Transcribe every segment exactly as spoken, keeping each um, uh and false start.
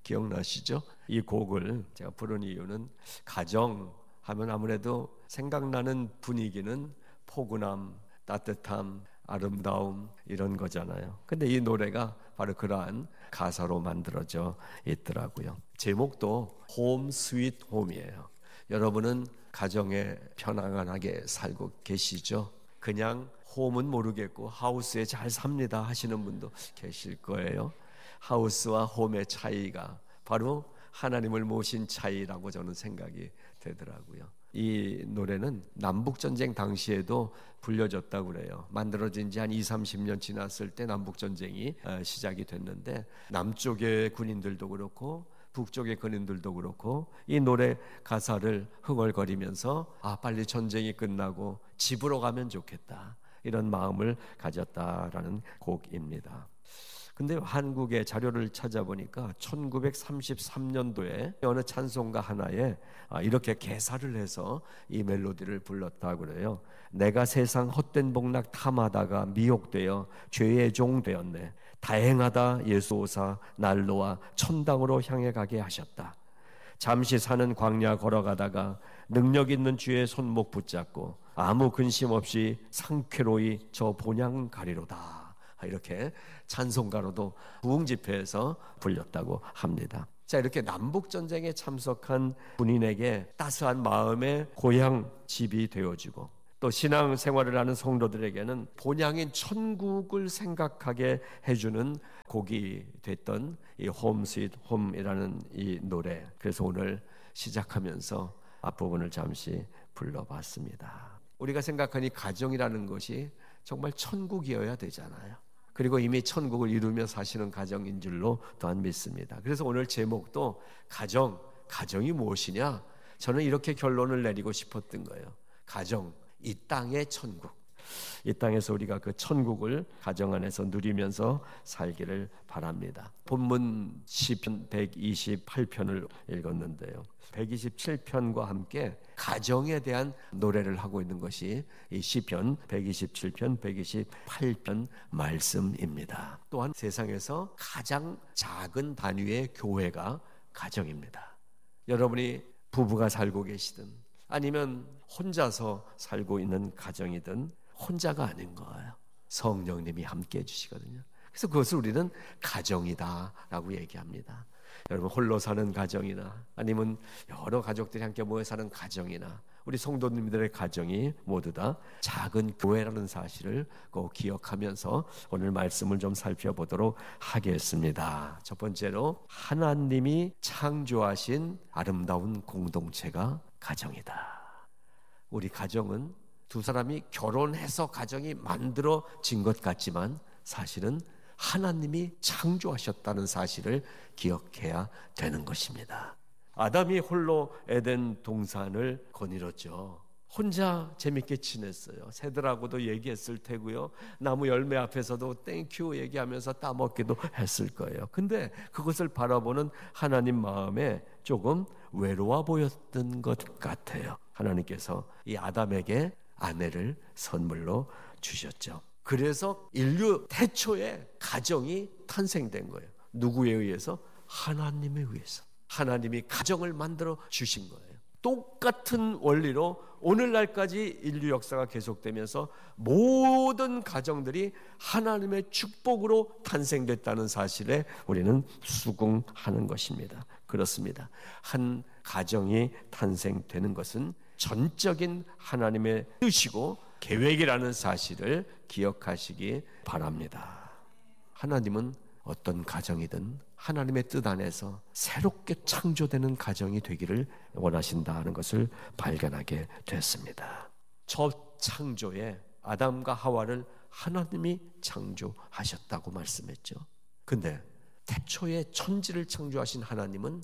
기억나시죠? 이 곡을 제가 부른 이유는 가정 하면 아무래도 생각나는 분위기는 포근함, 따뜻함, 아름다움 이런 거잖아요. 근데 이 노래가 바로 그러한 가사로 만들어져 있더라고요. 제목도 홈 스윗 홈이에요. 여러분은 가정에 편안하게 살고 계시죠? 그냥 홈은 모르겠고 하우스에 잘 삽니다 하시는 분도 계실 거예요. 하우스와 홈의 차이가 바로 하나님을 모신 차이라고 저는 생각이 되더라고요. 이 노래는 남북전쟁 당시에도 불려졌다고 그래요. 만들어진 지 한 이삼십 년 지났을 때 남북전쟁이 시작이 됐는데 남쪽의 군인들도 그렇고 북쪽의 군인들도 그렇고 이 노래 가사를 흥얼거리면서 아 빨리 전쟁이 끝나고 집으로 가면 좋겠다 이런 마음을 가졌다라는 곡입니다. 근데 한국의 자료를 찾아보니까 천구백삼십삼 년도에 어느 찬송가 하나에 이렇게 개사를 해서 이 멜로디를 불렀다고 그래요. 내가 세상 헛된 복락 탐하다가 미혹되어 죄의 종 되었네. 다행하다 예수 오사 날 놓아 천당으로 향해 가게 하셨다. 잠시 사는 광야 걸어가다가 능력 있는 주의 손목 붙잡고 아무 근심 없이 상쾌로이 저 본향 가리로다. 이렇게 찬송가로도 부흥집회에서 불렸다고 합니다. 자, 이렇게 남북전쟁에 참석한 군인에게 따스한 마음의 고향 집이 되어지고 또 신앙생활을 하는 성도들에게는 본향인 천국을 생각하게 해주는 곡이 됐던 이 홈 스윗 홈이라는 이 노래. 그래서 오늘 시작하면서 앞부분을 잠시 불러봤습니다. 우리가 생각하니 가정이라는 것이 정말 천국이어야 되잖아요. 그리고 이미 천국을 이루며 사시는 가정인 줄로 또한 믿습니다. 그래서 오늘 제목도 가정, 가정이 무엇이냐? 저는 이렇게 결론을 내리고 싶었던 거예요. 가정, 이 땅의 천국. 이 땅에서 우리가 그 천국을 가정 안에서 누리면서 살기를 바랍니다. 본문 시편 백이십팔 편을 읽었는데요. 백이십칠 편과 함께 가정에 대한 노래를 하고 있는 것이 이 시편 백이십칠 편, 백이십팔 편 말씀입니다. 또한 세상에서 가장 작은 단위의 교회가 가정입니다. 여러분이 부부가 살고 계시든 아니면 혼자서 살고 있는 가정이든 혼자가 아닌 거예요. 성령님이 함께 해주시거든요. 그래서 그것을 우리는 가정이다라고 얘기합니다. 여러분 홀로 사는 가정이나 아니면 여러 가족들이 함께 모여 사는 가정이나 우리 성도님들의 가정이 모두 다 작은 교회라는 사실을 꼭 기억하면서 오늘 말씀을 좀 살펴보도록 하겠습니다. 첫 번째로 하나님이 창조하신 아름다운 공동체가 가정이다. 우리 가정은 두 사람이 결혼해서 가정이 만들어진 것 같지만 사실은 하나님이 창조하셨다는 사실을 기억해야 되는 것입니다. 아담이 홀로 에덴 동산을 거닐었죠. 혼자 재밌게 지냈어요. 새들하고도 얘기했을 테고요. 나무 열매 앞에서도 땡큐 얘기하면서 따먹기도 했을 거예요. 근데 그것을 바라보는 하나님 마음에 조금 외로워 보였던 것 같아요. 하나님께서 이 아담에게 아내를 선물로 주셨죠. 그래서 인류 태초에 가정이 탄생된 거예요. 누구에 의해서? 하나님에 의해서. 하나님이 가정을 만들어 주신 거예요. 똑같은 원리로 오늘날까지 인류 역사가 계속되면서 모든 가정들이 하나님의 축복으로 탄생됐다는 사실에 우리는 수긍하는 것입니다. 그렇습니다. 한 가정이 탄생되는 것은 전적인 하나님의 뜻이고 계획이라는 사실을 기억하시기 바랍니다. 하나님은 어떤 가정이든 하나님의 뜻 안에서 새롭게 창조되는 가정이 되기를 원하신다는 것을 발견하게 됐습니다. 첫 창조에 아담과 하와를 하나님이 창조하셨다고 말씀했죠. 근데 태초에 천지를 창조하신 하나님은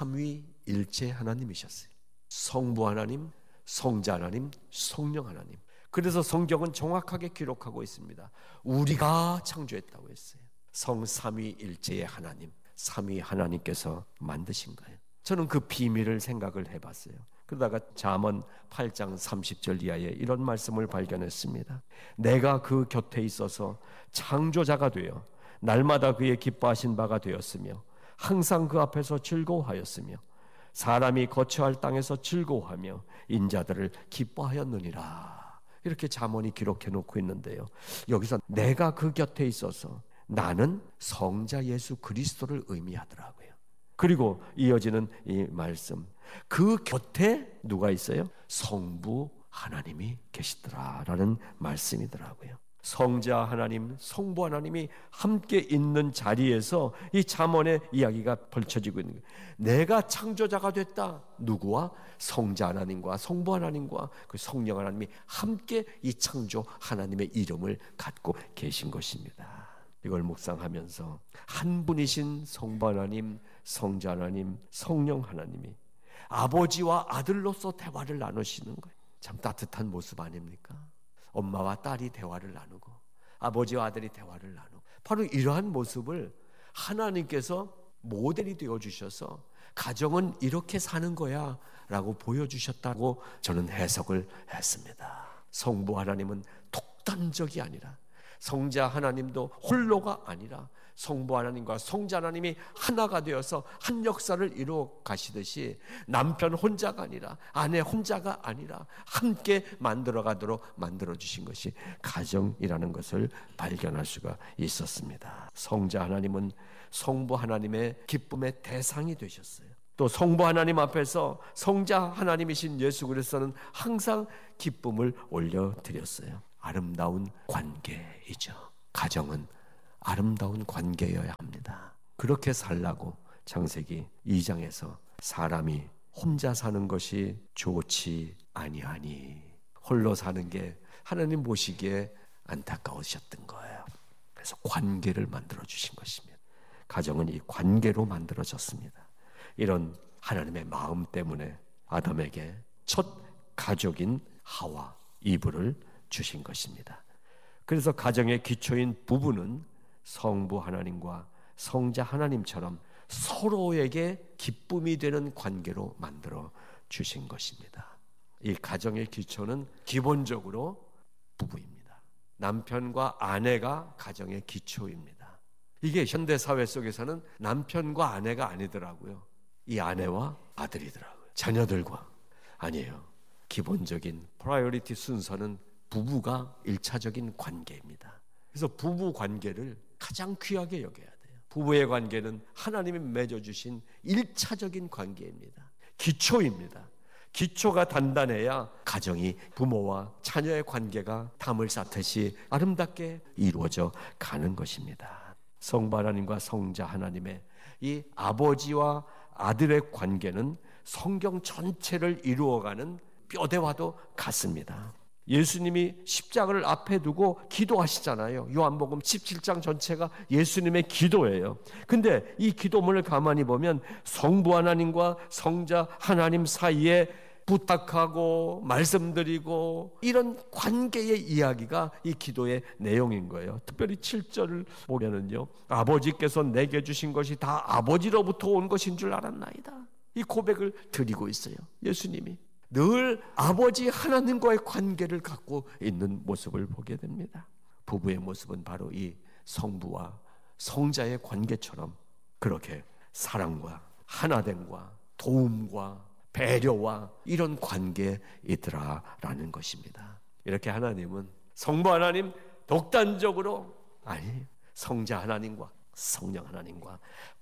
삼위일체 하나님이셨어요. 성부 하나님, 성자 하나님, 성령 하나님. 그래서 성경은 정확하게 기록하고 있습니다. 우리가 창조했다고 했어요. 성삼위일체의 하나님, 삼위 하나님께서 만드신 거예요. 저는 그 비밀을 생각을 해봤어요. 그러다가 잠언 팔 장 삼십 절 이하에 이런 말씀을 발견했습니다. 내가 그 곁에 있어서 창조자가 되어 날마다 그의 기뻐하신 바가 되었으며 항상 그 앞에서 즐거워하였으며 사람이 거처할 땅에서 즐거워하며 인자들을 기뻐하였느니라. 이렇게 잠언이 기록해 놓고 있는데요, 여기서 내가 그 곁에 있어서 나는 성자 예수 그리스도를 의미하더라고요. 그리고 이어지는 이 말씀, 그 곁에 누가 있어요? 성부 하나님이 계시더라라는 말씀이더라고요. 성자 하나님, 성부 하나님이 함께 있는 자리에서 이 잠언의 이야기가 펼쳐지고 있는 거예요. 내가 창조자가 됐다. 누구와? 성자 하나님과 성부 하나님과 그 성령 하나님이 함께 이 창조 하나님의 이름을 갖고 계신 것입니다. 이걸 묵상하면서 한 분이신 성부 하나님, 성자 하나님, 성령 하나님이 아버지와 아들로서 대화를 나누시는 거예요. 참 따뜻한 모습 아닙니까? 엄마와 딸이 대화를 나누고 아버지와 아들이 대화를 나누고, 바로 이러한 모습을 하나님께서 모델이 되어주셔서 가정은 이렇게 사는 거야 라고 보여주셨다고 저는 해석을 했습니다. 성부 하나님은 독단적이 아니라, 성자 하나님도 홀로가 아니라 성부 하나님과 성자 하나님이 하나가 되어서 한 역사를 이루어 가시듯이 남편 혼자가 아니라 아내 혼자가 아니라 함께 만들어 가도록 만들어 주신 것이 가정이라는 것을 발견할 수가 있었습니다. 성자 하나님은 성부 하나님의 기쁨의 대상이 되셨어요. 또 성부 하나님 앞에서 성자 하나님이신 예수 그리스도는 항상 기쁨을 올려드렸어요. 아름다운 관계이죠. 가정은 아름다운 관계여야 합니다. 그렇게 살라고 창세기 이 장에서 사람이 혼자 사는 것이 좋지 아니하니, 홀로 사는 게 하나님 보시기에 안타까우셨던 거예요. 그래서 관계를 만들어 주신 것입니다. 가정은 이 관계로 만들어졌습니다. 이런 하나님의 마음 때문에 아담에게 첫 가족인 하와 이브를 주신 것입니다. 그래서 가정의 기초인 부부는 성부 하나님과 성자 하나님처럼 서로에게 기쁨이 되는 관계로 만들어 주신 것입니다. 이 가정의 기초는 기본적으로 부부입니다. 남편과 아내가 가정의 기초입니다. 이게 현대사회 속에서는 남편과 아내가 아니더라고요. 이 아내와 아들이더라고요. 자녀들과. 아니에요. 기본적인 프라이어리티 순서는 부부가 일차적인 관계입니다. 그래서 부부 관계를 가장 귀하게 여겨야 돼요. 부부의 관계는 하나님이 맺어주신 일차적인 관계입니다. 기초입니다. 기초가 단단해야 가정이 부모와 자녀의 관계가 담을 쌓듯이 아름답게 이루어져 가는 것입니다. 성부 하나님과 성자 하나님의 이 아버지와 아들의 관계는 성경 전체를 이루어가는 뼈대와도 같습니다. 예수님이 십자가를 앞에 두고 기도하시잖아요. 요한복음 십칠 장 전체가 예수님의 기도예요. 근데 이 기도문을 가만히 보면 성부 하나님과 성자 하나님 사이에 부탁하고 말씀드리고 이런 관계의 이야기가 이 기도의 내용인 거예요. 특별히 칠 절을 보면은요, 아버지께서 내게 주신 것이 다 아버지로부터 온 것인 줄 알았나이다. 이 고백을 드리고 있어요. 예수님이 늘 아버지 하나님과의 관계를 갖고 있는 모습을 보게 됩니다. 부부의 모습은 바로 이 성부와 성자의 관계처럼 그렇게 사랑과 하나됨과 도움과 배려와 이런 관계이더라라는 것입니다. 이렇게 하나님은 성부 하나님 독단적으로, 아니 성자 하나님과 성령 하나님과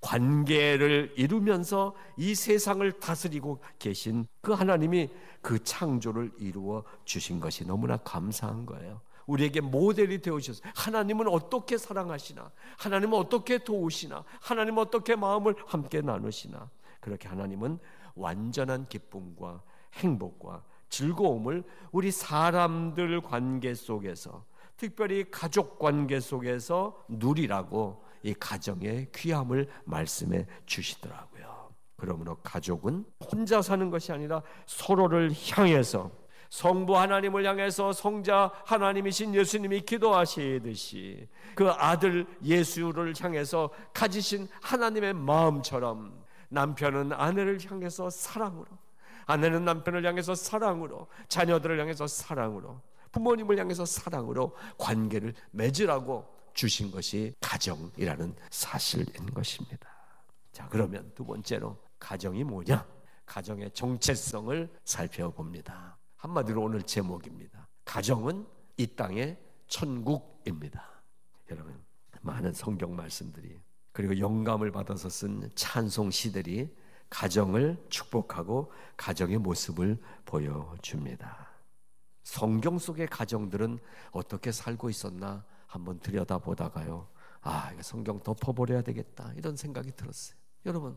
관계를 이루면서 이 세상을 다스리고 계신 그 하나님이 그 창조를 이루어 주신 것이 너무나 감사한 거예요. 우리에게 모델이 되어주셔서 하나님은 어떻게 사랑하시나, 하나님은 어떻게 도우시나, 하나님은 어떻게 마음을 함께 나누시나, 그렇게 하나님은 완전한 기쁨과 행복과 즐거움을 우리 사람들 관계 속에서, 특별히 가족 관계 속에서 누리라고 이 가정의 귀함을 말씀해 주시더라고요. 그러므로 가족은 혼자 사는 것이 아니라 서로를 향해서, 성부 하나님을 향해서 성자 하나님이신 예수님이 기도하시듯이 그 아들 예수를 향해서 가지신 하나님의 마음처럼 남편은 아내를 향해서 사랑으로, 아내는 남편을 향해서 사랑으로, 자녀들을 향해서 사랑으로, 부모님을 향해서 사랑으로 관계를 맺으라고 주신 것이 가정이라는 사실인 것입니다. 자, 그러면 두 번째로 가정이 뭐냐? 가정의 정체성을 살펴봅니다. 한마디로 오늘 제목입니다. 가정은 이 땅의 천국입니다. 여러분, 많은 성경 말씀들이 그리고 영감을 받아서 쓴 찬송 시들이 가정을 축복하고 가정의 모습을 보여줍니다. 성경 속의 가정들은 어떻게 살고 있었나 한번 들여다보다가요, 아, 이거 성경 덮어버려야 되겠다 이런 생각이 들었어요. 여러분,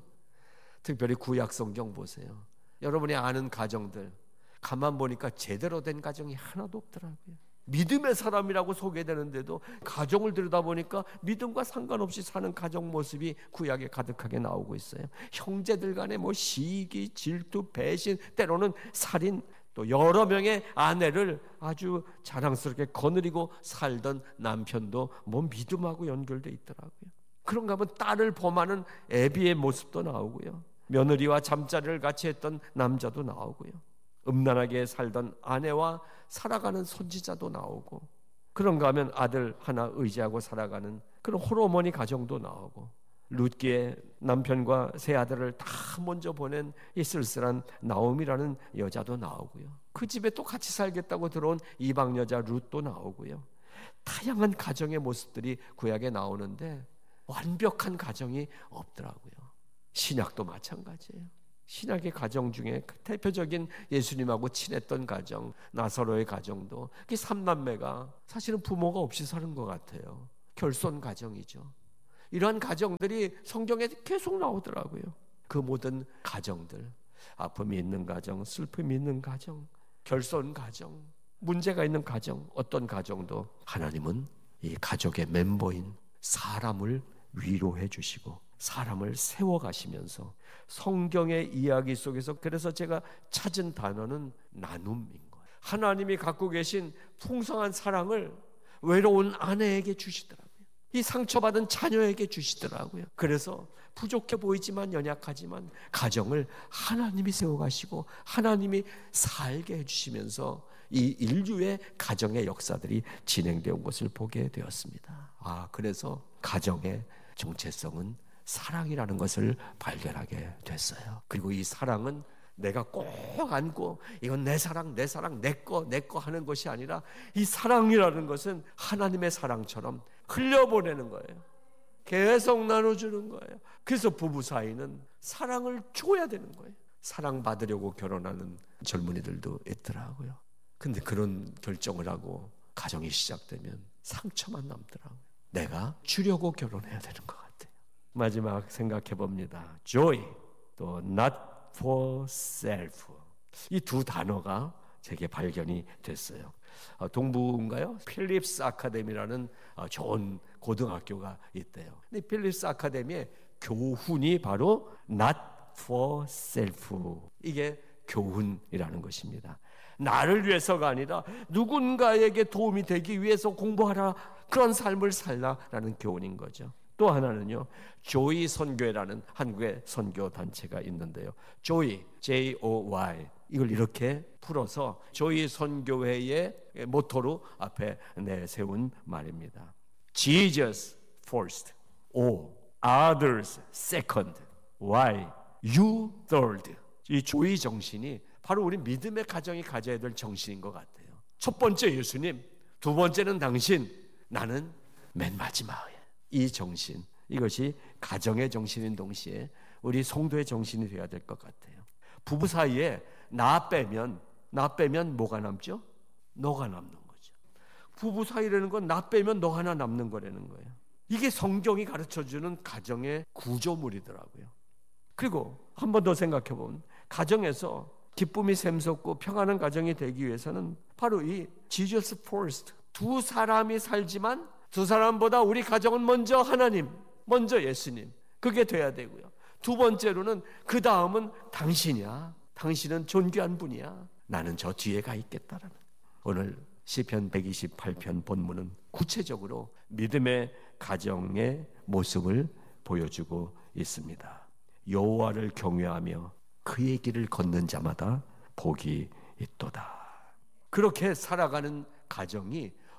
특별히 구약 성경 보세요. 여러분이 아는 가정들 가만 보니까 제대로 된 가정이 하나도 없더라고요. 믿음의 사람이라고 소개되는데도 가정을 들여다보니까 믿음과 상관없이 사는 가정 모습이 구약에 가득하게 나오고 있어요. 형제들 간에 뭐 시기, 질투, 배신, 때로는 살인, 또 여러 명의 아내를 아주 자랑스럽게 거느리고 살던 남편도 뭐 믿음하고 연결돼 있더라고요. 그런가 하면 딸을 범하는 애비의 모습도 나오고요. 며느리와 잠자리를 같이 했던 남자도 나오고요. 음란하게 살던 아내와 살아가는 손지자도 나오고, 그런가 하면 아들 하나 의지하고 살아가는 그런 홀어머니 가정도 나오고, 룻기의 남편과 세 아들을 다 먼저 보낸 이 쓸쓸한 나옴이라는 여자도 나오고요. 그 집에 또 같이 살겠다고 들어온 이방 여자 룻도 나오고요. 다양한 가정의 모습들이 구약에 나오는데 완벽한 가정이 없더라고요. 신약도 마찬가지예요. 신약의 가정 중에 대표적인 예수님하고 친했던 가정, 나사로의 가정도 그 삼남매가 사실은 부모가 없이 사는 것 같아요. 결손 가정이죠. 이러한 가정들이 성경에 계속 나오더라고요. 그 모든 가정들, 아픔이 있는 가정, 슬픔이 있는 가정, 결손 가정, 문제가 있는 가정, 어떤 가정도 하나님은 이 가족의 멤버인 사람을 위로해 주시고 사람을 세워가시면서 성경의 이야기 속에서, 그래서 제가 찾은 단어는 나눔인 거예요. 하나님이 갖고 계신 풍성한 사랑을 외로운 아내에게 주시더라고요. 이 상처받은 자녀에게 주시더라고요. 그래서 부족해 보이지만 연약하지만 가정을 하나님이 세워가시고 하나님이 살게 해주시면서 이 인류의 가정의 역사들이 진행되어 온 것을 보게 되었습니다. 아, 그래서 가정의 정체성은 사랑이라는 것을 발견하게 됐어요. 그리고 이 사랑은 내가 꼭 안고 이건 내 사랑, 내 사랑, 내 거, 내 거 하는 것이 아니라 이 사랑이라는 것은 하나님의 사랑처럼 흘려보내는 거예요. 계속 나눠주는 거예요. 그래서 부부 사이는 사랑을 줘야 되는 거예요. 사랑받으려고 결혼하는 젊은이들도 있더라고요. 근데 그런 결정을 하고 가정이 시작되면 상처만 남더라고요. 내가 주려고 결혼해야 되는 것 같아요. 마지막 생각해 봅니다. Joy, 또 not for self. 이 두 단어가 제게 발견이 됐어요. 동부인가요? 필립스 아카데미라는 좋은 고등학교가 있대요. 근데 필립스 아카데미의 교훈이 바로 not for self. 이게 교훈이라는 것입니다. 나를 위해서가 아니라 누군가에게 도움이 되기 위해서 공부하라, 그런 삶을 살라라는 교훈인 거죠. 또 하나는요, 조이 선교회라는 한국의 선교 단체가 있는데요. 조이, 제이 오 와이, 이걸 이렇게 풀어서 조이 선교회의 모토로 앞에 내세운 말입니다. Jesus first, O, others second, why, you third. 이 조이 정신이 바로 우리 믿음의 가정이 가져야 될 정신인 것 같아요. 첫 번째 예수님, 두 번째는 당신, 나는 맨 마지막에. 이 정신, 이것이 가정의 정신인 동시에 우리 성도의 정신이 되어야 될 것 같아요. 부부 사이에 나 빼면 나 빼면 뭐가 남죠? 너가 남는 거죠. 부부 사이라는 건 나 빼면 너 하나 남는 거라는 거예요. 이게 성경이 가르쳐주는 가정의 구조물이더라고요. 그리고 한 번 더 생각해 보면 가정에서 기쁨이 샘솟고 평안한 가정이 되기 위해서는 바로 이 Jesus first, 두 사람이 살지만 두 사람보다 우리 가정은 먼저 하나님, 먼저 예수님, 그게 돼야 되고요. 두 번째로는 그 다음은 당신이야. 당신은 존귀한 분이야. 나는 저 뒤에 가 있겠다라는. 오늘 시편 백이십팔 편 본문은 구체적으로 믿음의 가정의 모습을 보여주고 있습니다. 여호와를 경외하며 그의 길을 걷는 자마다 복이 있도다. 그렇게 살아가는 가정이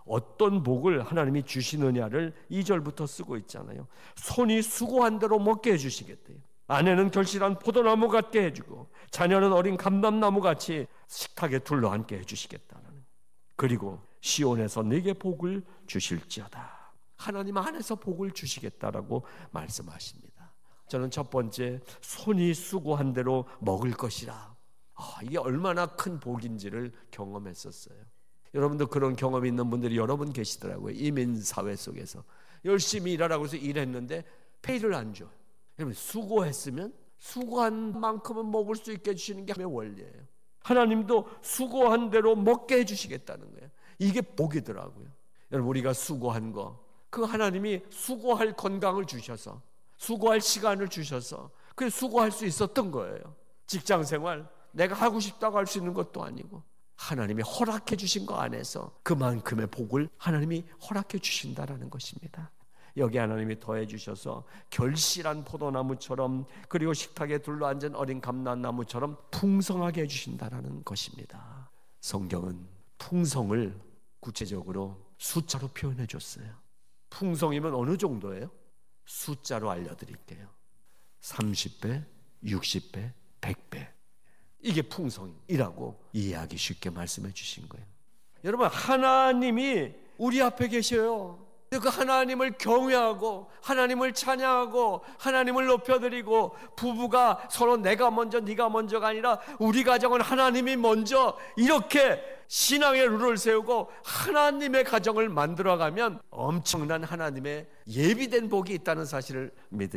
어떤 복을 하나님이 주시느냐를 이 절부터 쓰고 있잖아요. 손이 수고한 대로 먹게 해주시겠대요. 아내는 결실한 포도나무 같게 해주고 자녀는 어린 감람나무 같이 식탁에 둘러앉게 해주시겠다는. 그리고 시온에서 네게 복을 주실지어다. 하나님 안에서 복을 주시겠다라고 말씀하십니다. 저는 첫 번째, 손이 수고한 대로 먹을 것이라. 아, 이게 얼마나 큰 복인지를 경험했었어요. 여러분도 그런 경험이 있는 분들이 여러 분 계시더라고요. 이민 사회 속에서 열심히 일하라고 해서 일했는데 페이를 안 줘요. 여러분, 수고했으면 수고한 만큼은 먹을 수 있게 해주시는 게 하나님의 원리예요. 하나님도 수고한 대로 먹게 해주시겠다는 거예요. 이게 복이더라고요. 여러분, 우리가 수고한 거, 그 하나님이 수고할 건강을 주셔서, 수고할 시간을 주셔서 그 수고할 수 있었던 거예요. 직장생활 내가 하고 싶다고 할 수 있는 것도 아니고 하나님이 허락해 주신 거 안에서 그만큼의 복을 하나님이 허락해 주신다라는 것입니다. 여기 하나님이 더해 주셔서 결실한 포도나무처럼, 그리고 식탁에 둘러앉은 어린 감람나무처럼 풍성하게 해주신다라는 것입니다. 성경은 풍성을 구체적으로 숫자로 표현해 줬어요. 풍성이면 어느 정도예요? 숫자로 알려드릴게요. 삼십 배, 육십 배, 백 배. 이게 풍성이라고 이해하기 쉽게 말씀해 주신 거예요. 여러분, 하나님이 우리 앞에 계셔요. 그 하나님을 경외하고 하나님을 찬양하고 하나님을 높여드리고, 부부가 서로 내가 먼저 네가 먼저가 아니라 우리 가정은 하나님이 먼저, 이렇게 신앙의 룰을 세우고 하나님의 가정을 만들어가면 엄청난 하나님의 예비된 복이 있다는 사실을 믿으시죠.